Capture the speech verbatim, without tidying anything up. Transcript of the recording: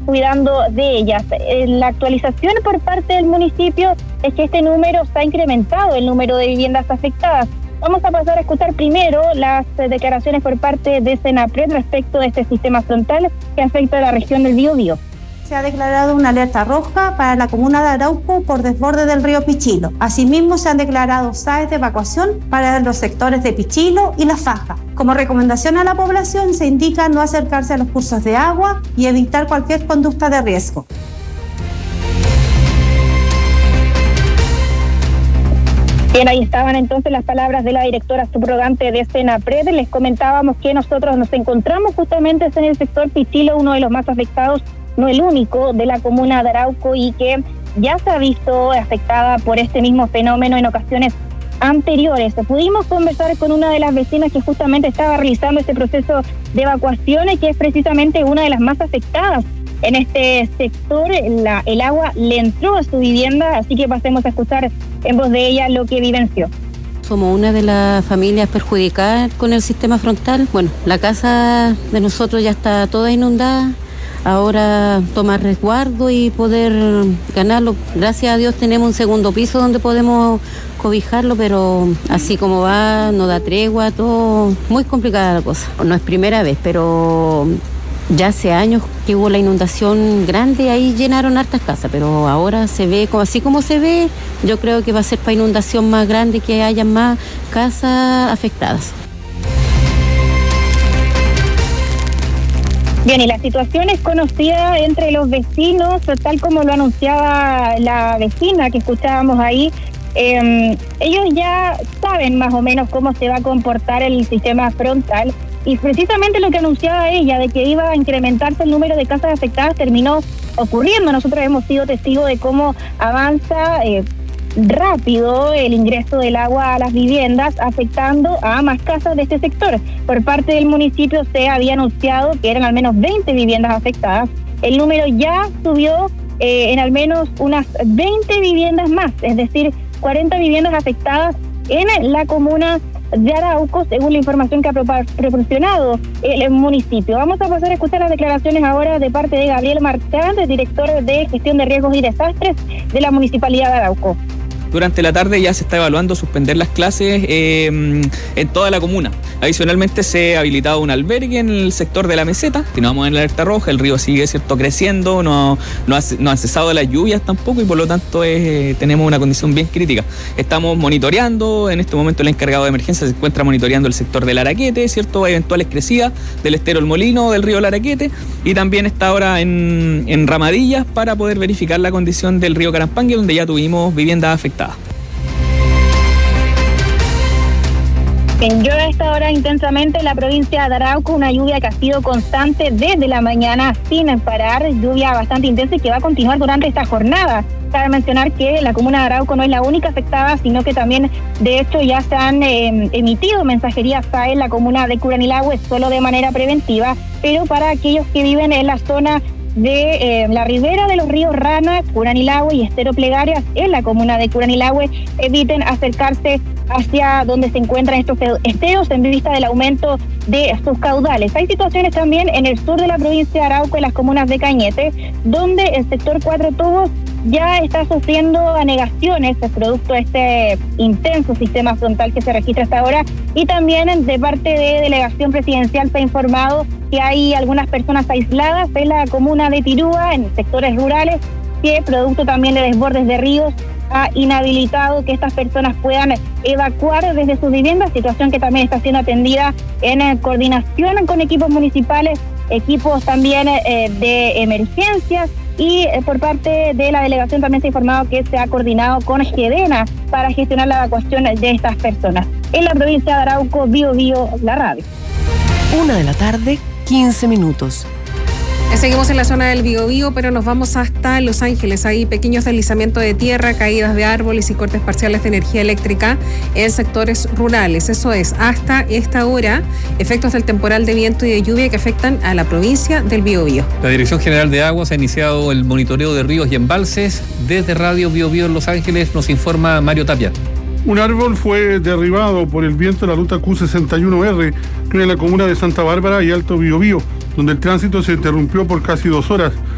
cuidando de ellas. La actualización por parte del municipio es que este número se ha incrementado, el número de viviendas afectadas. Vamos a pasar a escuchar primero las declaraciones por parte de Senapred respecto de este sistema frontal que afecta a la región del Biobío. Se ha declarado una alerta roja para la comuna de Arauco por desborde del río Pichilo. Asimismo, se han declarado S A Es de evacuación para los sectores de Pichilo y La Faja. Como recomendación a la población, se indica no acercarse a los cursos de agua y evitar cualquier conducta de riesgo. Bien, ahí estaban entonces las palabras de la directora subrogante de Senapred. Les comentábamos que nosotros nos encontramos justamente en el sector Pichilo, uno de los más afectados, no el único, de la comuna de Arauco, y que ya se ha visto afectada por este mismo fenómeno en ocasiones anteriores. Pudimos conversar con una de las vecinas que justamente estaba realizando este proceso de evacuación y que es precisamente una de las más afectadas en este sector. La, el agua le entró a su vivienda, así que pasemos a escuchar en voz de ella lo que vivenció. Somos una de las familias perjudicadas con el sistema frontal. Bueno, la casa de nosotros ya está toda inundada. Ahora tomar resguardo y poder ganarlo. Gracias a Dios tenemos un segundo piso donde podemos cobijarlo, pero así como va, no da tregua, todo muy complicada la cosa. No es primera vez, pero ya hace años que hubo la inundación grande y ahí llenaron hartas casas, pero ahora se ve, así como se ve, yo creo que va a ser para inundación más grande, que haya más casas afectadas. Bien, y la situación es conocida entre los vecinos, tal como lo anunciaba la vecina que escuchábamos ahí. Eh, ellos ya saben más o menos cómo se va a comportar el sistema frontal, y precisamente lo que anunciaba ella de que iba a incrementarse el número de casas afectadas terminó ocurriendo. Nosotros hemos sido testigos de cómo avanza eh, rápido el ingreso del agua a las viviendas, afectando a más casas de este sector. Por parte del municipio se había anunciado que eran al menos veinte viviendas afectadas. El número ya subió eh, en al menos unas veinte viviendas más, es decir, cuarenta viviendas afectadas en la comuna de Arauco, según la información que ha proporcionado el municipio. Vamos a pasar a escuchar las declaraciones ahora de parte de Gabriel Marchand, director de Gestión de Riesgos y Desastres de la Municipalidad de Arauco. Durante la tarde ya se está evaluando suspender las clases eh, en toda la comuna. Adicionalmente se ha habilitado un albergue en el sector de la meseta. Continuamos en la alerta roja, el río sigue cierto creciendo, no, no, ha, no han cesado las lluvias tampoco, y por lo tanto eh, tenemos una condición bien crítica. Estamos monitoreando, en este momento el encargado de emergencia se encuentra monitoreando el sector del Araquete, cierto, eventuales crecidas del estero El Molino, del río El Araquete, y también está ahora en, en Ramadillas para poder verificar la condición del río Carampangue, donde ya tuvimos viviendas afectadas. Bien, llueve a esta hora intensamente en la provincia de Arauco, una lluvia que ha sido constante desde la mañana sin parar, lluvia bastante intensa y que va a continuar durante esta jornada. Cabe mencionar que la comuna de Arauco no es la única afectada, sino que también, de hecho, ya se han eh, emitido mensajerías S A E en la comuna de Curanilahue, solo de manera preventiva, pero para aquellos que viven en la zona de eh, la ribera de los ríos Rana, Curanilahue y Estero Plegarias, en la comuna de Curanilahue, eviten acercarse hacia donde se encuentran estos esteros en vista del aumento de sus caudales. Hay situaciones también en el sur de la provincia de Arauco, en las comunas de Cañete, donde el sector Cuatro Tubos ya está sufriendo anegaciones producto de este intenso sistema frontal que se registra hasta ahora, y también de parte de delegación presidencial se ha informado que hay algunas personas aisladas en la comuna de Tirúa, en sectores rurales, que producto también de desbordes de ríos ha inhabilitado que estas personas puedan evacuar desde sus viviendas, situación que también está siendo atendida en coordinación con equipos municipales, equipos también eh, de emergencias, y eh, por parte de la delegación también se ha informado que se ha coordinado con GEDENA para gestionar la evacuación de estas personas. En la provincia de Arauco, Biobío, la radio. Una de la tarde, quince minutos. Seguimos en la zona del Biobío, pero nos vamos hasta Los Ángeles. Hay pequeños deslizamientos de tierra, caídas de árboles y cortes parciales de energía eléctrica en sectores rurales. Eso es, hasta esta hora, efectos del temporal de viento y de lluvia que afectan a la provincia del Biobío. La Dirección General de Aguas ha iniciado el monitoreo de ríos y embalses. Desde Radio Biobío en Los Ángeles nos informa Mario Tapia. Un árbol fue derribado por el viento en la ruta Q sesenta y uno R, que une la comuna de Santa Bárbara y Alto Biobío, donde el tránsito se interrumpió por casi dos horas.